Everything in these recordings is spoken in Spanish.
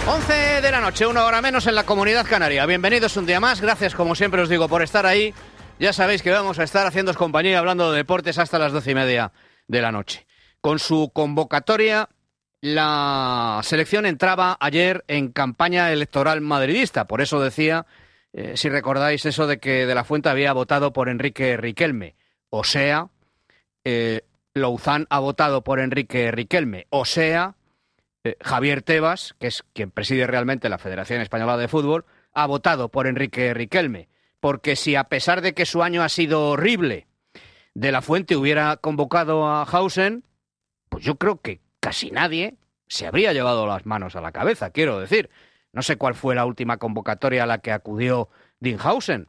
11 de la noche, 1 hora menos en la Comunidad Canaria. Bienvenidos un día más, gracias como siempre os digo por estar ahí. Ya sabéis que vamos a estar haciéndoos compañía hablando de deportes hasta las 12:30 de la noche. Con su convocatoria, la selección entraba ayer en campaña electoral madridista. Por eso decía, si recordáis eso de que De la Fuente había votado por Enrique Riquelme. O sea, Louzán ha votado por Enrique Riquelme. O sea, Javier Tebas, que es quien preside realmente la Federación Española de Fútbol, ha votado por Enrique Riquelme. Porque si a pesar de que su año ha sido horrible, De la Fuente hubiera convocado a Hausen, pues yo creo que casi nadie se habría llevado las manos a la cabeza, quiero decir. No sé cuál fue la última convocatoria a la que acudió Dinhausen,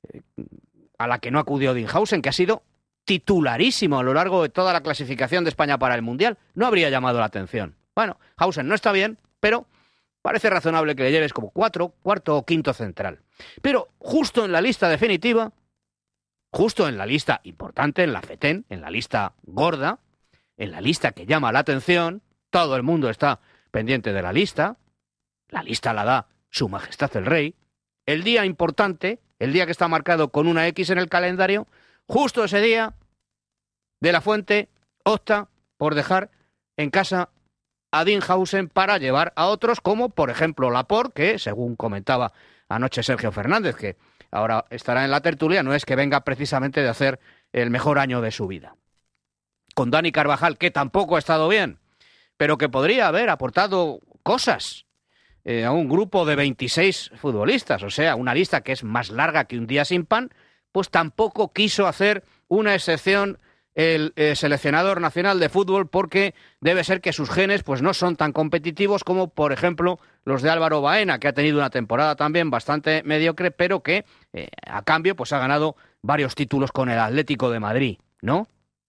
a la que no acudió Dinhausen, que ha sido titularísimo a lo largo de toda la clasificación de España para el Mundial. No habría llamado la atención. Bueno, Hausen no está bien, pero parece razonable que le lleves como cuarto o quinto central. Pero justo en la lista definitiva, justo en la lista importante, en la FETEN, en la lista gorda, en la lista que llama la atención, todo el mundo está pendiente de la lista la da Su Majestad el Rey, el día importante, el día que está marcado con una X en el calendario, justo ese día, De la Fuente opta por dejar en casa a Dinhausen para llevar a otros como, por ejemplo, Laporte, que, según comentaba anoche Sergio Fernández, que ahora estará en la tertulia, no es que venga precisamente de hacer el mejor año de su vida. Con Dani Carvajal, que tampoco ha estado bien, pero que podría haber aportado cosas a un grupo de 26 futbolistas, o sea, una lista que es más larga que un día sin pan, pues tampoco quiso hacer una excepción el seleccionador nacional de fútbol, porque debe ser que sus genes pues no son tan competitivos como, por ejemplo, los de Álvaro Baena, que ha tenido una temporada también bastante mediocre, pero que a cambio pues ha ganado varios títulos con el Atlético de Madrid, ¿no?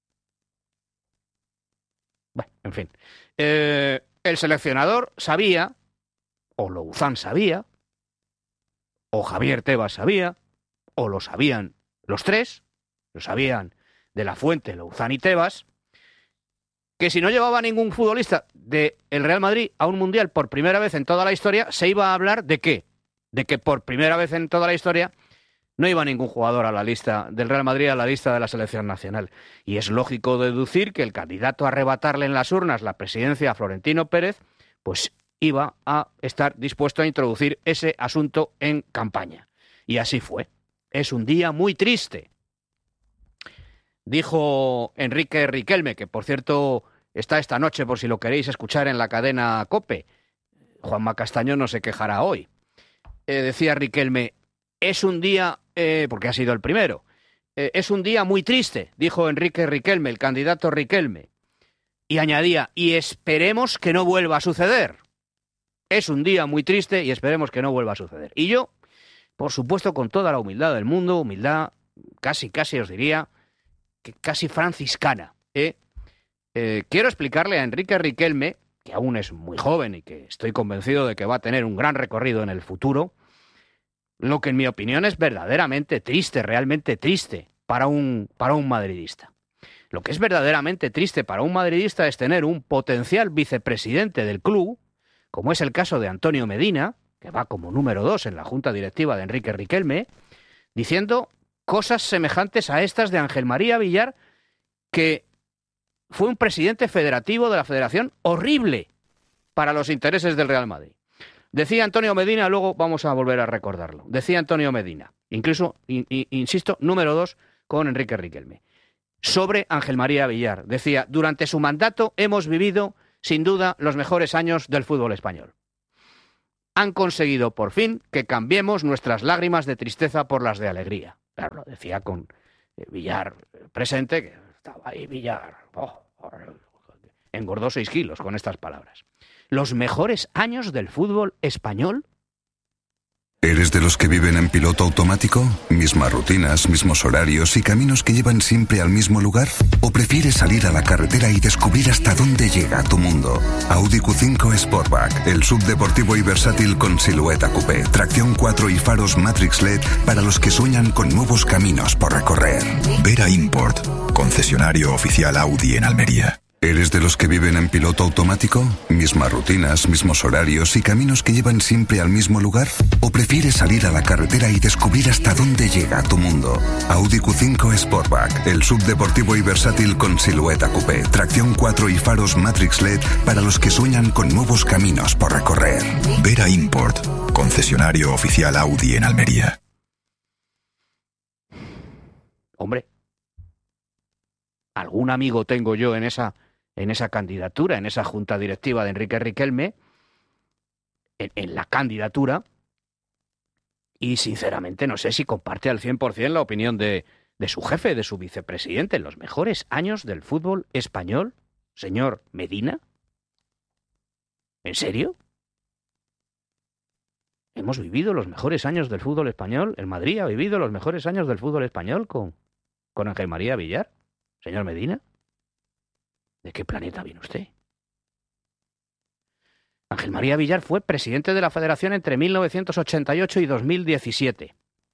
Bueno, en fin. El seleccionador sabía, o Louzán sabía, o Javier Tebas sabía, o lo sabían los tres, lo sabían De la Fuente, Louzán y Tebas, que si no llevaba ningún futbolista del Real Madrid a un Mundial por primera vez en toda la historia, se iba a hablar ¿de qué? De que por primera vez en toda la historia no iba ningún jugador a la lista del Real Madrid a la lista de la selección nacional. Y es lógico deducir que el candidato a arrebatarle en las urnas la presidencia a Florentino Pérez, pues iba a estar dispuesto a introducir ese asunto en campaña. Y así fue. Es un día muy triste. Dijo Enrique Riquelme, que por cierto está esta noche por si lo queréis escuchar en la cadena COPE. Juanma Castaño no se quejará hoy. Decía Riquelme, es un día, porque ha sido el primero, es un día muy triste, dijo Enrique Riquelme, el candidato Riquelme. Y añadía, y esperemos que no vuelva a suceder. Es un día muy triste y esperemos que no vuelva a suceder. Y yo, por supuesto, con toda la humildad del mundo, humildad casi os diría, que casi franciscana, quiero explicarle a Enrique Riquelme, que aún es muy joven y que estoy convencido de que va a tener un gran recorrido en el futuro, lo que en mi opinión es verdaderamente triste, realmente triste para un madridista. Lo que es verdaderamente triste para un madridista es tener un potencial vicepresidente del club, como es el caso de Antonio Medina, que va como número 2 en la junta directiva de Enrique Riquelme, diciendo cosas semejantes a estas de Ángel María Villar, que fue un presidente federativo de la Federación horrible para los intereses del Real Madrid. Decía Antonio Medina, luego vamos a volver a recordarlo, decía Antonio Medina, incluso, insisto, número 2 con Enrique Riquelme, sobre Ángel María Villar. Decía, durante su mandato hemos vivido, sin duda, los mejores años del fútbol español. Han conseguido, por fin, que cambiemos nuestras lágrimas de tristeza por las de alegría. Claro, lo decía con Villar presente, que estaba ahí Villar, engordó 6 kilos con estas palabras. ¿Los mejores años del fútbol español? ¿Eres de los que viven en piloto automático? ¿Mismas rutinas, mismos horarios y caminos que llevan siempre al mismo lugar? ¿O prefieres salir a la carretera y descubrir hasta dónde llega tu mundo? Audi Q5 Sportback, el subdeportivo y versátil con silueta coupé, tracción 4 y faros Matrix LED para los que sueñan con nuevos caminos por recorrer. Vera Import, concesionario oficial Audi en Almería. ¿Eres de los que viven en piloto automático? ¿Mismas rutinas, mismos horarios y caminos que llevan siempre al mismo lugar? ¿O prefieres salir a la carretera y descubrir hasta dónde llega tu mundo? Audi Q5 Sportback, el subdeportivo y versátil con silueta coupé, tracción 4 y faros Matrix LED para los que sueñan con nuevos caminos por recorrer. Vera Import, concesionario oficial Audi en Almería. Hombre, algún amigo tengo yo en esa candidatura, en esa junta directiva de Enrique Riquelme, en la candidatura, y sinceramente no sé si comparte al 100% la opinión de su jefe, de su vicepresidente, en los mejores años del fútbol español, señor Medina. ¿En serio? Hemos vivido los mejores años del fútbol español, el Madrid ha vivido los mejores años del fútbol español con Ángel María Villar, señor Medina. ¿De qué planeta viene usted? Ángel María Villar fue presidente de la Federación entre 1988 y 2017.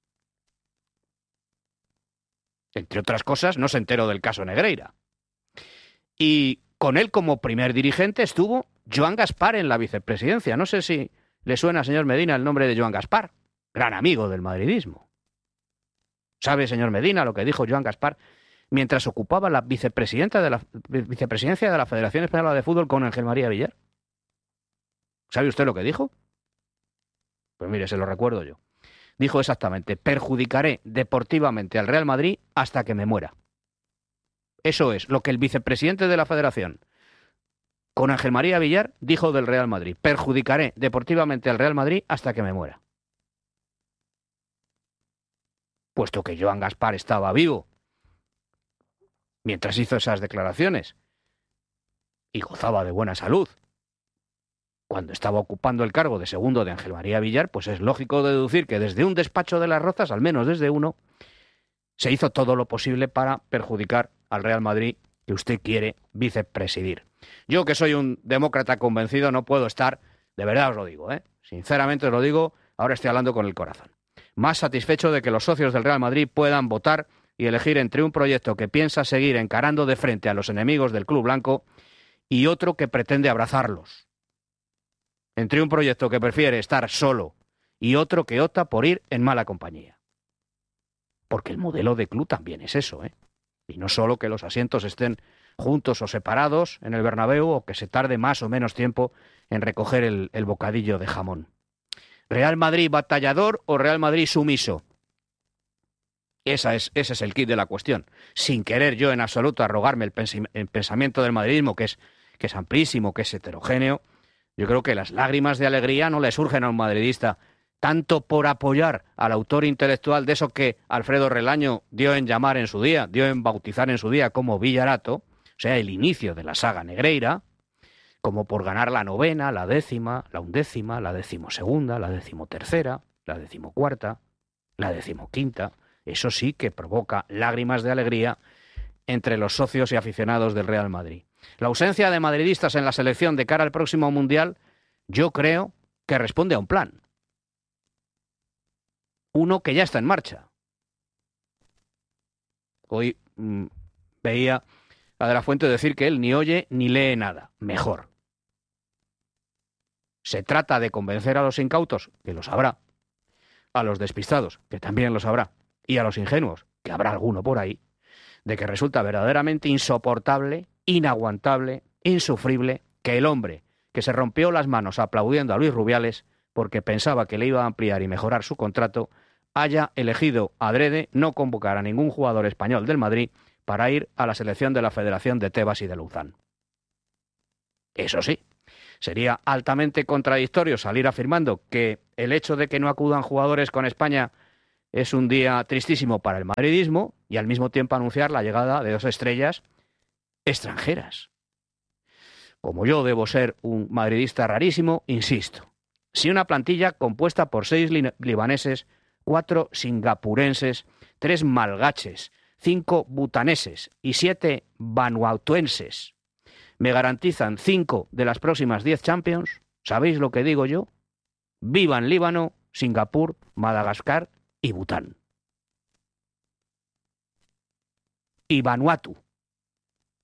Entre otras cosas, no se enteró del caso Negreira. Y con él como primer dirigente estuvo Joan Gaspar en la vicepresidencia. No sé si le suena, señor Medina, el nombre de Joan Gaspar, gran amigo del madridismo. ¿Sabe, señor Medina, lo que dijo Joan Gaspar mientras ocupaba la vicepresidencia de la Federación Española de Fútbol con Ángel María Villar? ¿Sabe usted lo que dijo? Pues mire, se lo recuerdo yo. Dijo exactamente: perjudicaré deportivamente al Real Madrid hasta que me muera. Eso es lo que el vicepresidente de la Federación con Ángel María Villar dijo del Real Madrid: perjudicaré deportivamente al Real Madrid hasta que me muera. Puesto que Joan Gaspar estaba vivo mientras hizo esas declaraciones y gozaba de buena salud cuando estaba ocupando el cargo de segundo de Ángel María Villar, pues es lógico deducir que desde un despacho de las Rozas, al menos desde uno, se hizo todo lo posible para perjudicar al Real Madrid que usted quiere vicepresidir. Yo, que soy un demócrata convencido, no puedo estar, de verdad os lo digo, sinceramente os lo digo, ahora estoy hablando con el corazón, más satisfecho de que los socios del Real Madrid puedan votar y elegir entre un proyecto que piensa seguir encarando de frente a los enemigos del club blanco y otro que pretende abrazarlos. Entre un proyecto que prefiere estar solo y otro que opta por ir en mala compañía. Porque el modelo de club también es eso, Y no solo que los asientos estén juntos o separados en el Bernabéu o que se tarde más o menos tiempo en recoger el bocadillo de jamón. ¿Real Madrid batallador o Real Madrid sumiso? Ese es el quid de la cuestión. Sin querer yo en absoluto arrogarme el pensamiento del madridismo, que es amplísimo, que es heterogéneo, yo creo que las lágrimas de alegría no le surgen a un madridista tanto por apoyar al autor intelectual de eso que Alfredo Relaño dio en bautizar en su día como Villarato, o sea, el inicio de la saga Negreira, como por ganar la 9ª, la 10ª, la 11ª, la 12ª, la 13ª, la 14ª, la 15ª. Eso sí que provoca lágrimas de alegría entre los socios y aficionados del Real Madrid. La ausencia de madridistas en la selección de cara al próximo Mundial, yo creo que responde a un plan. Uno que ya está en marcha. Hoy veía a De la Fuente decir que él ni oye ni lee nada. Mejor. Se trata de convencer a los incautos, que los habrá, a los despistados, que también los habrá, y a los ingenuos, que habrá alguno por ahí, de que resulta verdaderamente insoportable, inaguantable, insufrible, que el hombre que se rompió las manos aplaudiendo a Luis Rubiales porque pensaba que le iba a ampliar y mejorar su contrato, haya elegido adrede no convocar a ningún jugador español del Madrid para ir a la selección de la Federación de Tebas y de Luzán. Eso sí, sería altamente contradictorio salir afirmando que el hecho de que no acudan jugadores con España es un día tristísimo para el madridismo y al mismo tiempo anunciar la llegada de 2 estrellas extranjeras. Como yo debo ser un madridista rarísimo, insisto, si una plantilla compuesta por 6 libaneses, 4 singapurenses, 3 malgaches, 5 butaneses y 7 vanuatuenses me garantizan 5 de las próximas 10 Champions, ¿sabéis lo que digo yo? Vivan Líbano, Singapur, Madagascar y Bután. Y Vanuatu.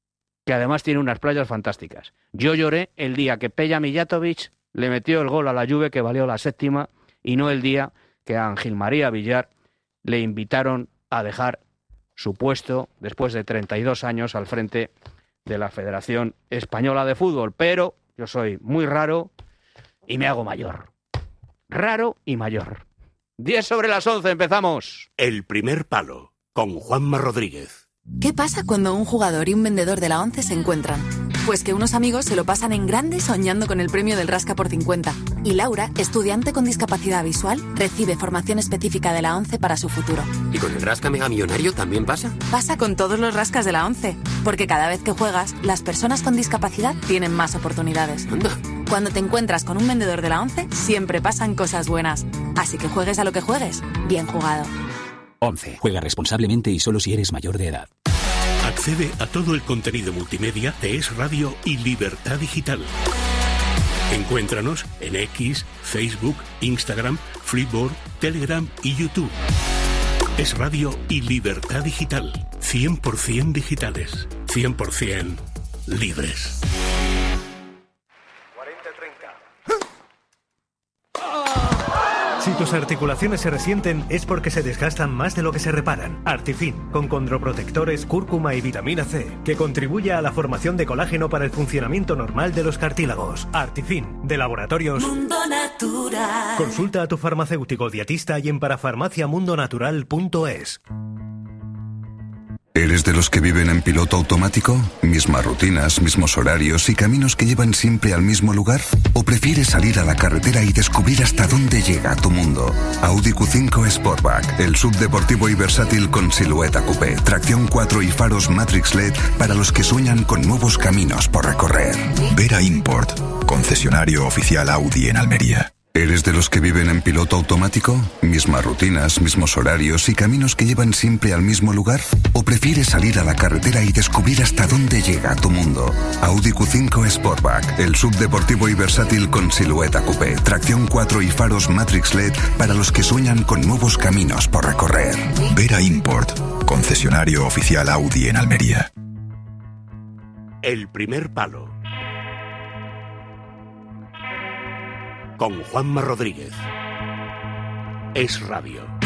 que además tiene unas playas fantásticas. Yo lloré el día que Peja Mijatovic le metió el gol a la Juve que valió la 7ª y no el día que a Ángel María Villar le invitaron a dejar su puesto después de 32 años al frente de la Federación Española de Fútbol. Pero yo soy muy raro y me hago mayor. Raro y mayor. 10 sobre las 11, empezamos. El primer palo, con Juanma Rodríguez. ¿Qué pasa cuando un jugador y un vendedor de la ONCE se encuentran? Pues que unos amigos se lo pasan en grande soñando con el premio del Rasca por 50. Y Laura, estudiante con discapacidad visual, recibe formación específica de la ONCE para su futuro. ¿Y con el Rasca Mega Millonario también pasa? Pasa con todos los rascas de la ONCE, porque cada vez que juegas, las personas con discapacidad tienen más oportunidades. Anda. Cuando te encuentras con un vendedor de la ONCE, siempre pasan cosas buenas. Así que juegues a lo que juegues, bien jugado. ONCE. Juega responsablemente y solo si eres mayor de edad. Accede a todo el contenido multimedia de Es Radio y Libertad Digital. Encuéntranos en X, Facebook, Instagram, Flipboard, Telegram y YouTube. Es Radio y Libertad Digital. 100% digitales. 100% libres. Si tus articulaciones se resienten es porque se desgastan más de lo que se reparan. Artifin, con condroprotectores, cúrcuma y vitamina C, que contribuye a la formación de colágeno para el funcionamiento normal de los cartílagos. Artifin, de Laboratorios Mundo Natural. Consulta a tu farmacéutico dietista y en parafarmaciamundonatural.es. ¿Eres de los que viven en piloto automático? ¿Mismas rutinas, mismos horarios y caminos que llevan siempre al mismo lugar? ¿O prefieres salir a la carretera y descubrir hasta dónde llega tu mundo? Audi Q5 Sportback, el subdeportivo y versátil con silueta coupé, tracción 4 y faros Matrix LED para los que sueñan con nuevos caminos por recorrer. Vera Import, concesionario oficial Audi en Almería. ¿Eres de los que viven en piloto automático? ¿Mismas rutinas, mismos horarios y caminos que llevan siempre al mismo lugar? ¿O prefieres salir a la carretera y descubrir hasta dónde llega tu mundo? Audi Q5 Sportback, el subdeportivo y versátil con silueta coupé, tracción 4 y faros Matrix LED para los que sueñan con nuevos caminos por recorrer. Vera Import, concesionario oficial Audi en Almería. El primer palo, con Juanma Rodríguez. Es Radio.